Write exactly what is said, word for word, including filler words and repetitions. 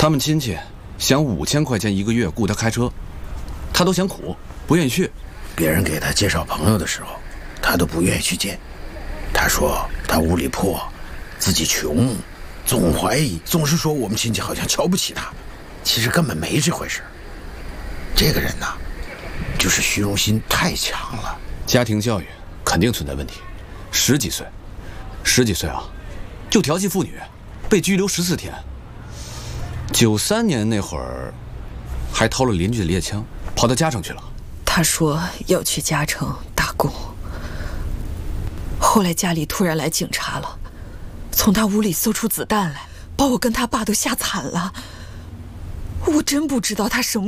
他们亲戚想五千块钱一个月雇他开车，他都嫌苦，不愿意去。 别人给他介绍朋友的时候，他都不愿意去见。他说他屋里破，自己穷，总怀疑，总是说我们亲戚好像瞧不起他，其实根本没这回事。这个人呐，就是虚荣心太强了。 家庭教育肯定存在问题。十几岁，十几岁啊，就调戏妇女，被拘留十四天。九三年那会儿，还偷了邻居的猎枪，跑到嘉诚去了。 他说要去嘉诚打工，后来家里突然来警察了，从他屋里搜出子弹来，把我跟他爸都吓惨了。我真不知道他什么